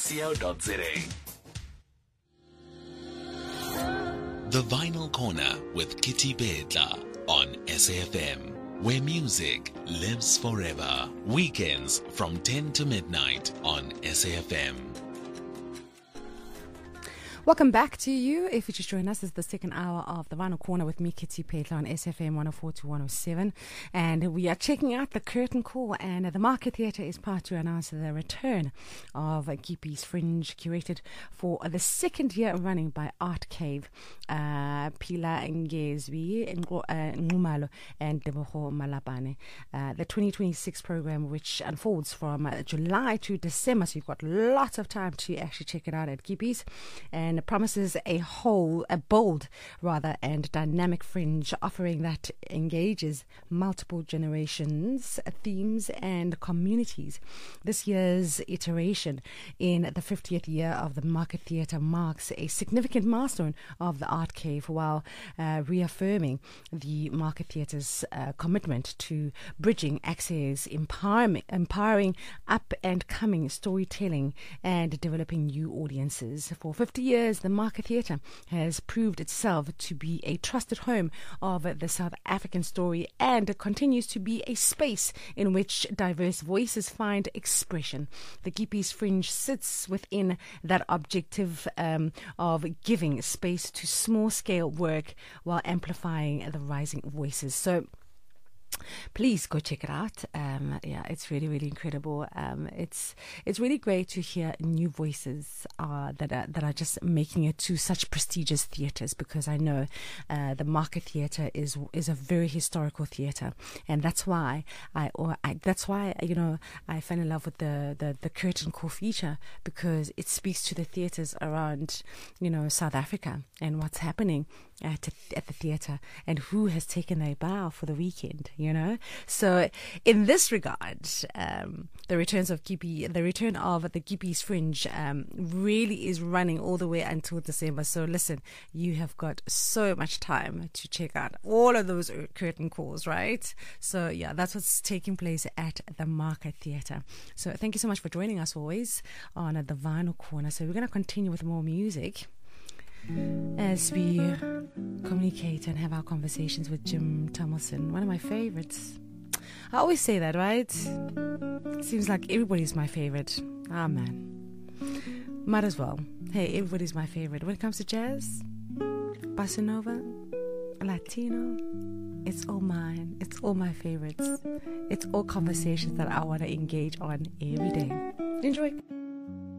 The Vinyl Corner with Kitty Bedla on SAFM, where music lives forever. Weekends from 10 to midnight on SAFM. Welcome back to you. If you just joined us, this is the second hour of the Vinyl Corner with me, Kitty Pedla, on SFM 104 to 107. And we are checking out the curtain call, and the Market Theatre is part to announce the return of Kipi's Fringe, curated for the second year running by Art Cave, Pila Ngezwi, Ngumalo, and Deboho Malabane. The 2026 program, which unfolds from July to December, so you've got lots of time to actually check it out at Kipi's. And promises a bold and dynamic fringe offering that engages multiple generations, themes and communities. This year's iteration in the 50th year of the Market Theatre marks a significant milestone of the Art Cave, while reaffirming the Market Theatre's commitment to bridging access, empowering up and coming storytelling and developing new audiences. For 50 years, the Market Theatre has proved itself to be a trusted home of the South African story and continues to be a space in which diverse voices find expression. The Kipi's Fringe sits within that objective of giving space to small-scale work while amplifying the rising voices. So please go check it out. It's really, really incredible. It's really great to hear new voices that are just making it to such prestigious theatres, because I know the Market Theatre is a very historical theatre, and that's why I fell in love with the curtain call feature, because it speaks to the theatres around South Africa and what's happening at the theatre and who has taken their bow for the weekend. So in this regard, the return of the Kipi's Fringe really is running all the way until December. So listen, you have got so much time to check out all of those curtain calls, right? So yeah, that's what's taking place at the Market Theatre. So thank you so much for joining us always on the Vinyl Corner. So we're going to continue with more music as we communicate and have our conversations with Jim Tomlinson, one of my favorites. I always say that, right? Seems like everybody's my favorite. Ah, man. Might as well. Hey, everybody's my favorite. When it comes to jazz, bossa nova, Latino, it's all mine. It's all my favorites. It's all conversations that I want to engage on every day. Enjoy.